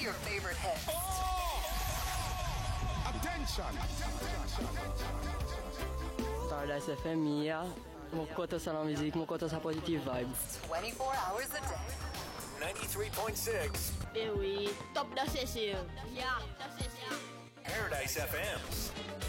your favorite hits. Attention! Stardust FM, yeah. Mon kote sa la musique, mon kote sa positive vibes. 24 hours a day. 93.6. Eh oui, top da session. Yeah, top session. Paradise FM.